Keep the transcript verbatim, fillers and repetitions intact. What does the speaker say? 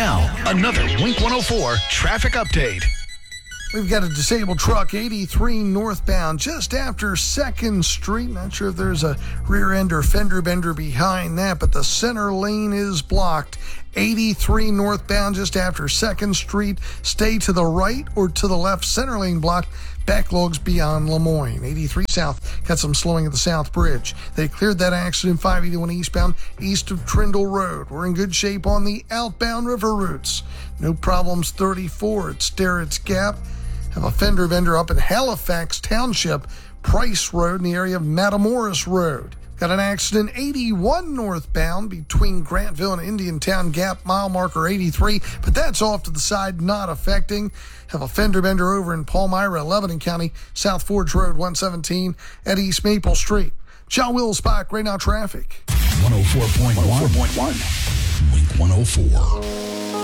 Now, another Wink one oh four traffic update. We've got a disabled truck, eighty-three northbound, just after second Street. Not sure if there's a rear end or fender bender behind that, but the center lane is blocked. eighty-three northbound, just after second Street. Stay to the right or to the left. Center lane blocked. Backlogs beyond Lemoyne. eighty-three south, got some slowing at the South Bridge. They cleared that accident, five eighty-one eastbound, east of Trindle Road. We're in good shape on the outbound river routes. No problems, thirty-four at Sterrett's Gap. Have a fender bender up in Halifax Township, Price Road in the area of Matamoros Road. Got an accident eighty-one northbound between Grantville and Indiantown Gap, mile marker eighty-three, but that's off to the side, not affecting. Have a fender bender over in Palmyra, Lebanon County, South Forge Road one seventeen at East Maple Street. John Wills Spike, right now traffic. one oh four point one. Wink one oh four.